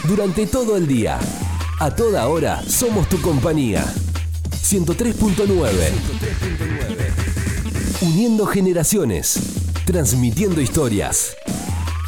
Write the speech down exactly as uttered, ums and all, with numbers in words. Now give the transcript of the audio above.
Durante todo el día, a toda hora, somos tu compañía. ciento tres punto nueve. Uniendo generaciones, transmitiendo historias.